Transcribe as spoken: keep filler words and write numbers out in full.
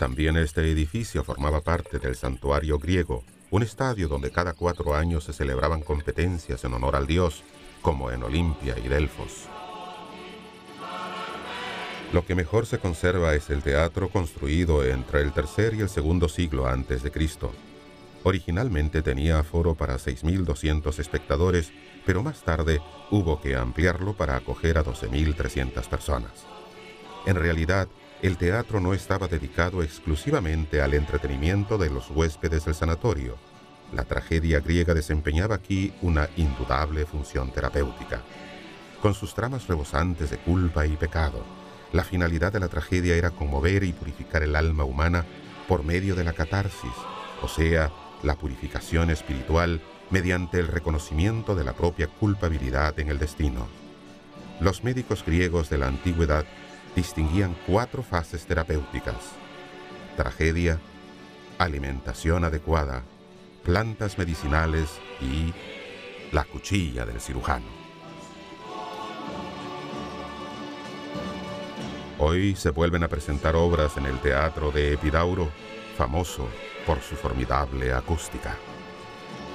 También este edificio formaba parte del santuario griego, un estadio donde cada cuatro años se celebraban competencias en honor al dios, como en Olimpia y Delfos. Lo que mejor se conserva es el teatro construido entre el tercer y el segundo siglo antes de Cristo. Originalmente tenía aforo para seis mil doscientos espectadores, pero más tarde hubo que ampliarlo para acoger a doce mil trescientas personas. En realidad, el teatro no estaba dedicado exclusivamente al entretenimiento de los huéspedes del sanatorio. La tragedia griega desempeñaba aquí una indudable función terapéutica. Con sus tramas rebosantes de culpa y pecado, la finalidad de la tragedia era conmover y purificar el alma humana por medio de la catarsis, o sea, la purificación espiritual mediante el reconocimiento de la propia culpabilidad en el destino. Los médicos griegos de la antigüedad distinguían cuatro fases terapéuticas: tragedia, alimentación adecuada, plantas medicinales y la cuchilla del cirujano. Hoy se vuelven a presentar obras en el Teatro de Epidauro, famoso por su formidable acústica.